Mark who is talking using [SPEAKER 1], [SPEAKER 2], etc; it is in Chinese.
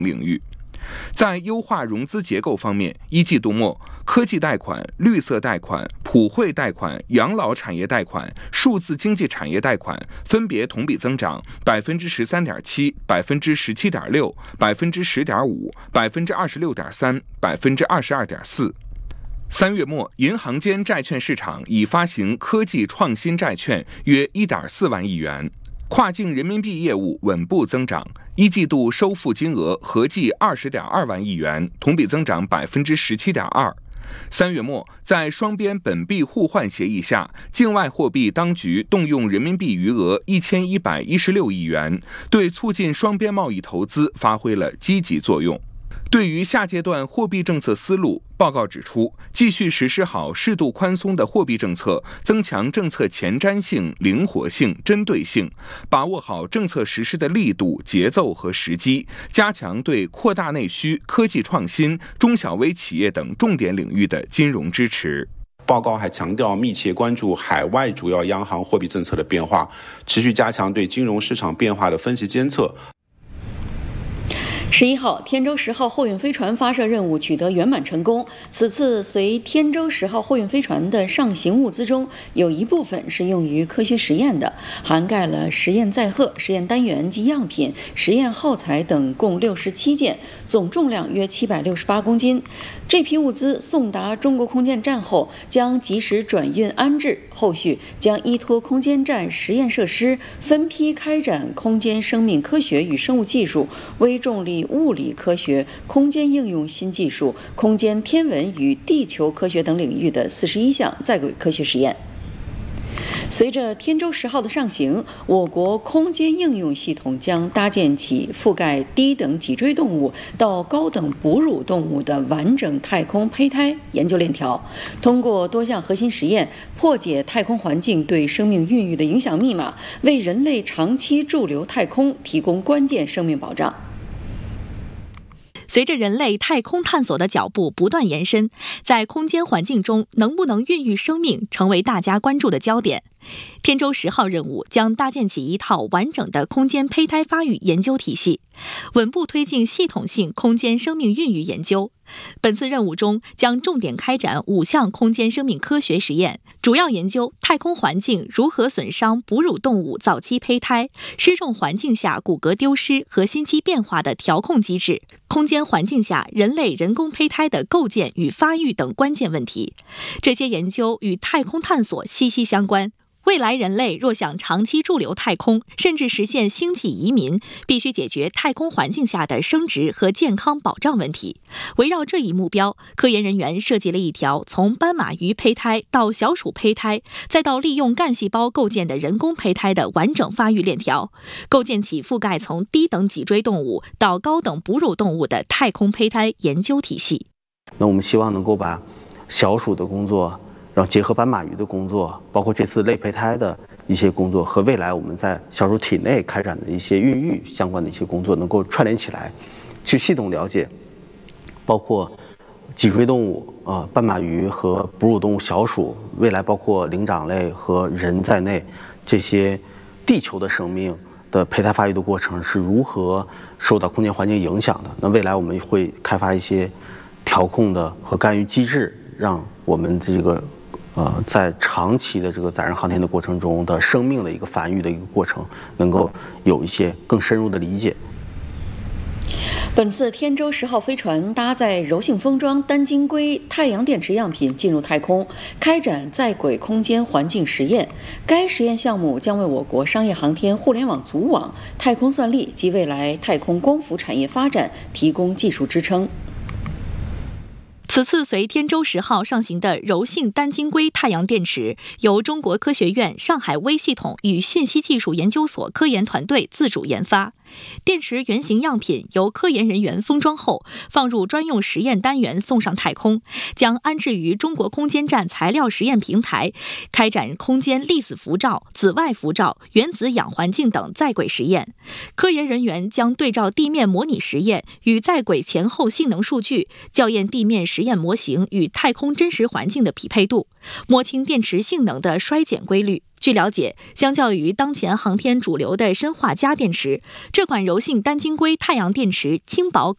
[SPEAKER 1] 领域。在优化融资结构方面，一季度末，科技贷款、绿色贷款、普惠贷款、养老产业贷款、数字经济产业贷款分别同比增长13.7%、17.6%、10.5%、26.3%、22.4%。3月末，银行间债券市场已发行科技创新债券约1.4万亿元。跨境人民币业务稳步增长，一季度收付金额合计20.2万亿元，同比增长17.2%。3月末，在双边本币互换协议下，境外货币当局动用人民币余额1116亿元，对促进双边贸易投资发挥了积极作用。对于下阶段货币政策思路，报告指出，继续实施好适度宽松的货币政策，增强政策前瞻性、灵活性、针对性，把握好政策实施的力度、节奏和时机，加强对扩大内需、科技创新、中小微企业等重点领域的金融支持。
[SPEAKER 2] 报告还强调，密切关注海外主要央行货币政策的变化，持续加强对金融市场变化的分析监测。
[SPEAKER 3] 11号，天舟10号货运飞船发射任务取得圆满成功。此次随天舟10号货运飞船的上行物资中，有一部分是用于科学实验的，涵盖了实验载荷、实验单元及样品、实验耗材等共67件，总重量约768公斤。这批物资送达中国空间站后，将及时转运安置，后续将依托空间站实验设施，分批开展空间生命科学与生物技术、微重力物理科学、空间应用新技术、空间天文与地球科学等领域的41项在轨科学实验。随着天舟10号的上行，我国空间应用系统将搭建起覆盖低等脊椎动物到高等哺乳动物的完整太空胚胎研究链条，通过多项核心实验，破解太空环境对生命孕育的影响密码，为人类长期驻留太空提供关键生命保障。
[SPEAKER 4] 随着人类太空探索的脚步不断延伸，在空间环境中能不能孕育生命成为大家关注的焦点。天舟10号任务将搭建起一套完整的空间胚胎发育研究体系，稳步推进系统性空间生命孕育研究。本次任务中将重点开展5项空间生命科学实验，主要研究太空环境如何损伤哺乳动物早期胚胎、失重环境下骨骼丢失和新期变化的调控机制、空间环境下人类人工胚胎的构建与发育等关键问题。这些研究与太空探索息息相关。未来人类若想长期驻留太空，甚至实现星际移民，必须解决太空环境下的生殖和健康保障问题。围绕这一目标，科研人员设计了一条从斑马鱼胚胎到小鼠胚胎，再到利用干细胞构建的人工胚胎的完整发育链条，构建起覆盖从低等脊椎动物到高等哺乳动物的太空胚胎研究体系。
[SPEAKER 5] 那我们希望能够把小鼠的工作，然后结合斑马鱼的工作，包括这次类胚胎的一些工作和未来我们在小鼠体内开展的一些孕育相关的一些工作能够串联起来，去系统了解包括脊椎动物斑马鱼和哺乳动物小鼠，未来包括灵长类和人在内这些地球的生命的胚胎发育的过程是如何受到空间环境影响的。那未来我们会开发一些调控的和干预机制，让我们这个在长期的这个载人航天的过程中的生命的一个繁育的一个过程，能够有一些更深入的理解。
[SPEAKER 3] 本次天舟10号飞船搭载柔性封装单晶硅太阳电池样品进入太空，开展在轨空间环境实验。该实验项目将为我国商业航天、互联网组网、太空算力及未来太空光伏产业发展提供技术支撑。
[SPEAKER 4] 此次随天舟10号上行的柔性单晶硅太阳电池，由中国科学院上海微系统与信息技术研究所科研团队自主研发。电池原型样品由科研人员封装后，放入专用实验单元送上太空，将安置于中国空间站材料实验平台，开展空间粒子辐照、紫外辐照、原子氧环境等在轨实验。科研人员将对照地面模拟实验与在轨前后性能数据，校验地面实验模型与太空真实环境的匹配度，摸清电池性能的衰减规律。据了解，相较于当前航天主流的砷化镓电池，这款柔性单晶硅太阳电池轻薄